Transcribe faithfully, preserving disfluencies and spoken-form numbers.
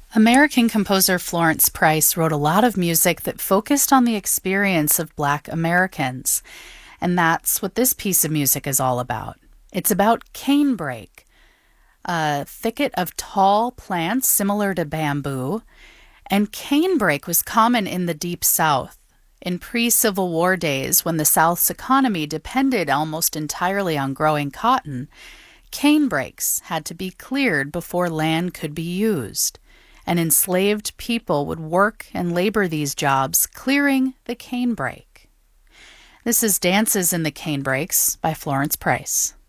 American composer Florence Price wrote a lot of music that focused on the experience of Black Americans, and that's what this piece of music is all about. It's about canebrake, a thicket of tall plants similar to bamboo, and canebrake was common in the Deep South. In pre-Civil War days, when the South's economy depended almost entirely on growing cotton, canebrakes had to be cleared before land could be used, and enslaved people would work and labor these jobs clearing the canebrake. This is Dances in the Canebrakes by Florence Price.